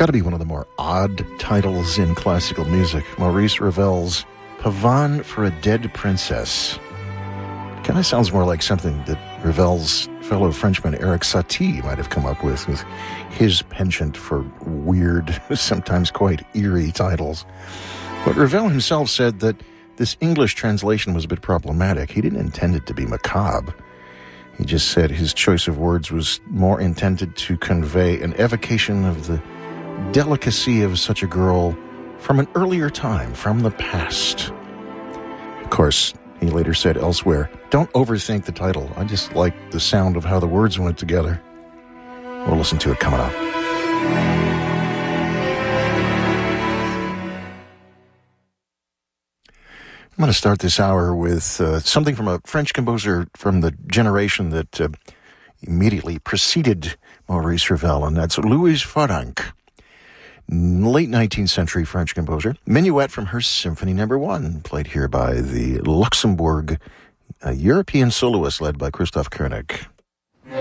got to be one of the more odd titles in classical music. Maurice Ravel's Pavane for a Dead Princess. Kind of sounds more like something that Ravel's fellow Frenchman Eric Satie might have come up with his penchant for weird, sometimes quite eerie titles. But Ravel himself said that this English translation was a bit problematic. He didn't intend it to be macabre. He just said his choice of words was more intended to convey an evocation of the delicacy of such a girl from an earlier time, from the past. Of course, he later said elsewhere, don't overthink the title. I just like the sound of how the words went together. We'll listen to it coming up. I'm going to start this hour with something from a French composer from the generation that immediately preceded Maurice Ravel, and that's Louise Farrenc. Late 19th century French composer. Minuet from her Symphony No. 1, played here by the Luxembourg European soloist led by Christoph Koenig.